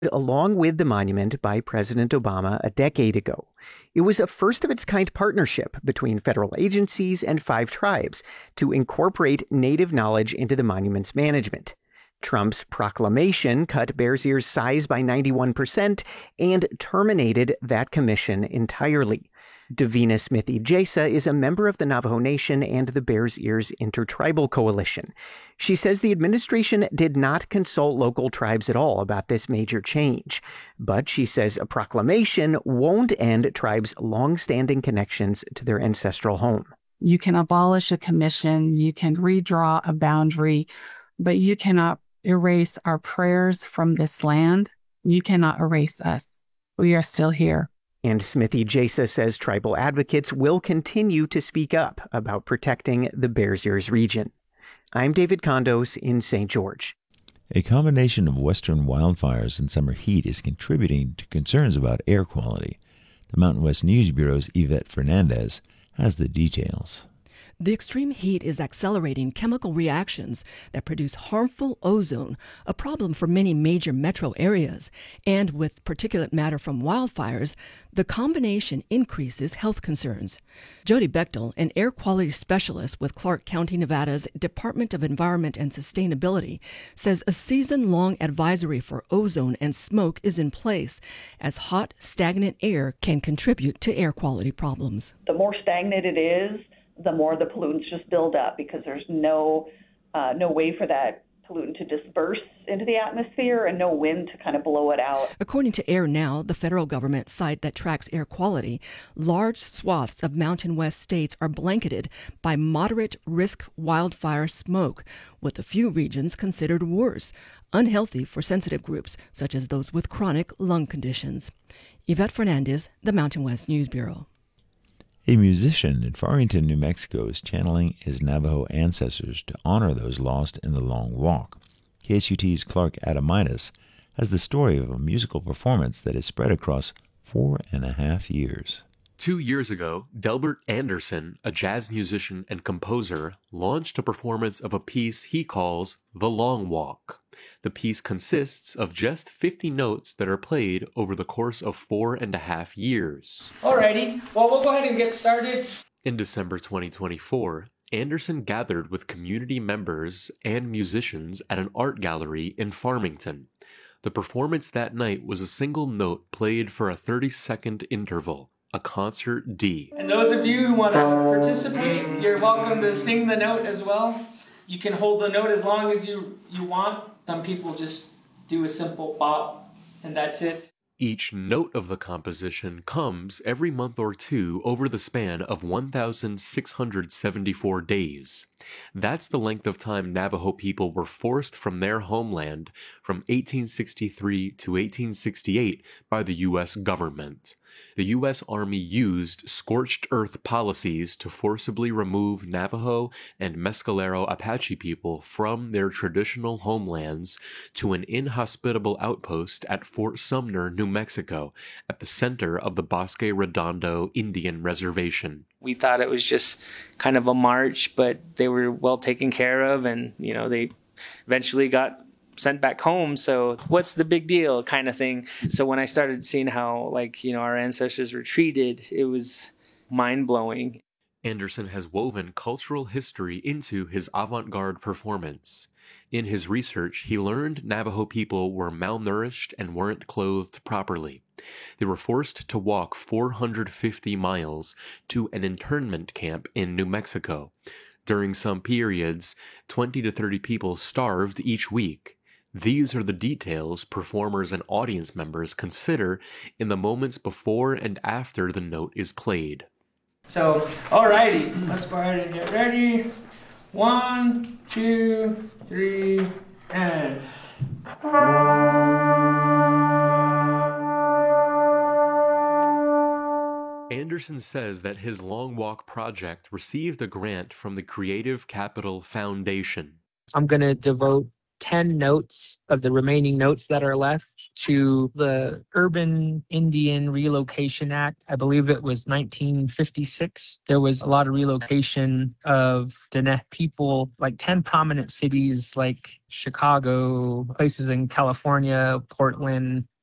along with the monument by President Obama a decade ago. It was a first-of-its-kind partnership between federal agencies and 5 tribes to incorporate Native knowledge into the monument's management. Trump's proclamation cut Bears Ears' size by 91% and terminated that commission entirely. Davina Smithy Jasa is a member of the Navajo Nation and the Bears Ears Intertribal Coalition. She says the administration did not consult local tribes at all about this major change. But she says a proclamation won't end tribes' long-standing connections to their ancestral home. You can abolish a commission, you can redraw a boundary, but you cannot erase our prayers from this land. You cannot erase us. We are still here. And Smithy Jasa says tribal advocates will continue to speak up about protecting the Bears Ears region. I'm David Condos in St. George. A combination of western wildfires and summer heat is contributing to concerns about air quality. The Mountain West News Bureau's Yvette Fernandez has the details. The extreme heat is accelerating chemical reactions that produce harmful ozone, a problem for many major metro areas. And with particulate matter from wildfires, the combination increases health concerns. Jody Bechtel, an air quality specialist with Clark County, Nevada's Department of Environment and Sustainability, says a season-long advisory for ozone and smoke is in place, as hot, stagnant air can contribute to air quality problems. The more stagnant it is, the more the pollutants just build up because there's no way for that pollutant to disperse into the atmosphere and no wind to kind of blow it out. According to Air Now, the federal government site that tracks air quality, large swaths of Mountain West states are blanketed by moderate risk wildfire smoke, with a few regions considered worse, unhealthy for sensitive groups such as those with chronic lung conditions. Yvette Fernandez, the Mountain West News Bureau. A musician in Farmington, New Mexico is channeling his Navajo ancestors to honor those lost in the Long Walk. KSUT's Clark Adamitis has the story of a musical performance that is spread across 4.5 years. 2 years ago, Delbert Anderson, a jazz musician and composer, launched a performance of a piece he calls The Long Walk. The piece consists of just 50 notes that are played over the course of 4.5 years. Alrighty, well, we'll go ahead and get started. In December 2024, Anderson gathered with community members and musicians at an art gallery in Farmington. The performance that night was a single note played for a 30-second interval. A concert D. And those of you who want to participate, you're welcome to sing the note as well. You can hold the note as long as you want. Some people just do a simple bop, and that's it. Each note of the composition comes every month or two over the span of 1,674 days. That's the length of time Navajo people were forced from their homeland from 1863 to 1868 by the U.S. government. The U.S. Army used scorched earth policies to forcibly remove Navajo and Mescalero Apache people from their traditional homelands to an inhospitable outpost at Fort Sumner, New Mexico, at the center of the Bosque Redondo Indian Reservation. We thought it was just kind of a march, but they were well taken care of, and they eventually got sent back home, so what's the big deal kind of thing. So when I started seeing how our ancestors were treated, it was mind-blowing. Anderson has woven cultural history into his avant-garde performance. In his research, he learned Navajo people were malnourished and weren't clothed properly. They were forced to walk 450 miles to an internment camp in New Mexico. During some periods, 20 to 30 people starved each week. These are the details performers and audience members consider in the moments before and after the note is played. So, alrighty, let's go ahead and get ready. 1, 2, 3, and... Anderson says that his Long Walk project received a grant from the Creative Capital Foundation. I'm going to devote 10 notes of the remaining notes that are left to the Urban Indian Relocation Act. I believe it was 1956. There was a lot of relocation of Diné people, like 10 prominent cities like Chicago, places in California, Portland,